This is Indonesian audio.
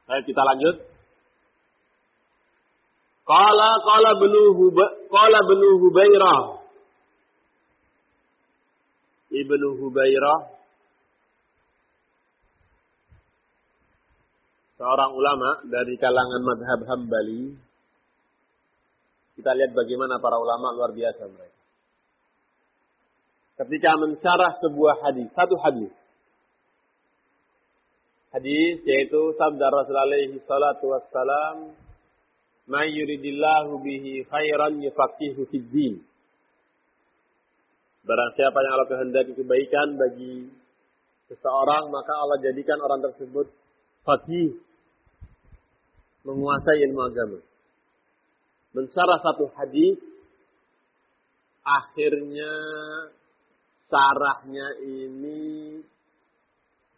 Baik, kita lanjut. Qala ibnu Hubairah. Ibnu Hubairah seorang ulama dari kalangan madhab Hambali. Kita lihat bagaimana para ulama luar biasa mereka. Ketika mensyarah sebuah hadis, satu hadis. Hadis yaitu sabda Rasulullah alaihi salatu wassalam, "May yuridillahu bihi khairan yufaqihu fid din." Barang siapa yang Allah kehendaki kebaikan bagi seseorang, maka Allah jadikan orang tersebut faqih, menguasai ilmu agama. Mensyarah satu hadis, akhirnya syarahnya ini